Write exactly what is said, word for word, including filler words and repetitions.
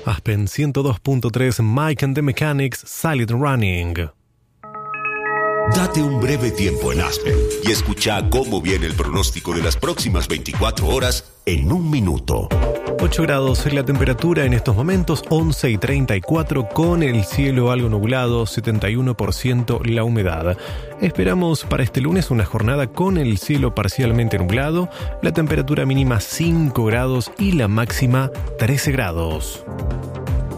Aspen ciento dos punto tres, Mike and the Mechanics, Silent Running. Date un breve tiempo en Aspen y escucha cómo viene el pronóstico de las próximas veinticuatro horas en un minuto. ocho grados la temperatura en estos momentos, once y treinta y cuatro, con el cielo algo nublado, setenta y uno por ciento la humedad. Esperamos para este lunes una jornada con el cielo parcialmente nublado, la temperatura mínima cinco grados y la máxima trece grados.